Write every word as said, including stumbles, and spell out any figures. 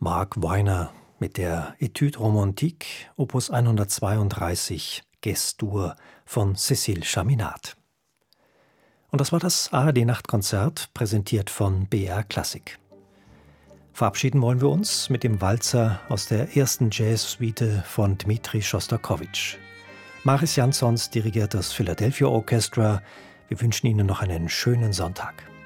Mark Weiner mit der Etude romantique, Opus hundertzweiunddreißig, Ges-Dur von Cécile Chaminade. Und das war das A R D-Nachtkonzert, präsentiert von B R Klassik. Verabschieden wollen wir uns mit dem Walzer aus der ersten Jazz-Suite von Dmitri Schostakowitsch. Mariss Jansons dirigiert das Philadelphia Orchestra. Wir wünschen Ihnen noch einen schönen Sonntag.